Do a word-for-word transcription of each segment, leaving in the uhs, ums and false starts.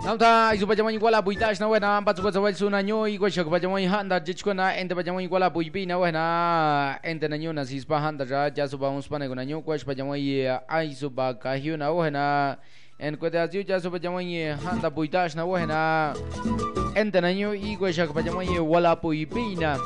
Namta isu pajamon iguala buitash na wena ampat suka sawal sunanyo iko shak pajamon handa jichko na ente pajamon iguala buipi na wena ente nanyo na sispa handa ra jasu ba unspa na gunanyo kwash pajamon ye aisu ba kahyu na wena en kwete aziu jasu pajamon ye handa buitash na wena ente nanyo iko shak pajamon ye wala buipi na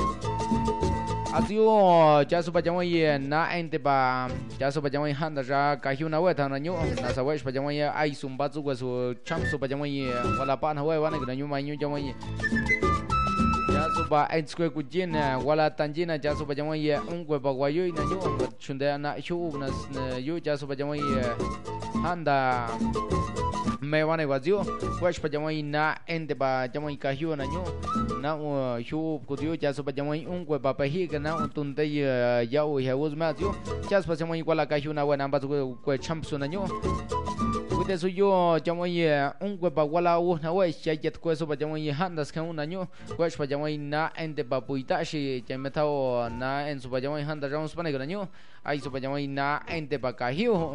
Aziu jasu pajamon ye na ente ba jasu pajamon handa ra kahyu na weta nanyo na sawash pajamon ye aisu ba zu su chamsu pajamon ye wala pa na we wana gunanyo manyo jamon ye jasu ba en square kujin wala tanjina jasu pajamon ye ungwe ba wayo nanyo chunda na shu na yo jasu pajamon ye handa me wana wazio wash pajamon na ente ba jamon kahyu nanyo na shu kudio jasu pajamon ungwe ba pahi na tunte yau ya uz mazio jasu pajamon wala kahyu na wana ba zu ko chamsu nanyo Kude suyo jamon ye ungwe ba wala u na we shajet ko so ba jamon ye handas kan un año wash pa jamon na ende ba puita shi jametao na en su ba jamon handa ramos pa negro año ai su ba jamon na ende ba kahio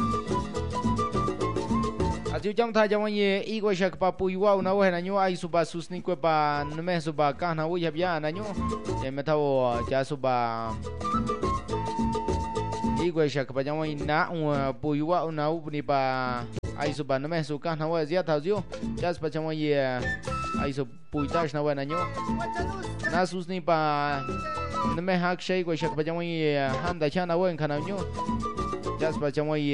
Atiu jam tha jamon ye ego shak pa puiwa na we na año ai su ba susni ko ba nme su ba ka na u ya bia na año jametao ja su ba Igual shak pa jamon na un puiwa una upni pa ai su ba no me su kan na wa zia ta zio jas pa jamon ye ai su puitash na wa na nyo na susni pa no me hak shay go shak pa jamon ye handa chana wa kan na nyo jas pa jamon ye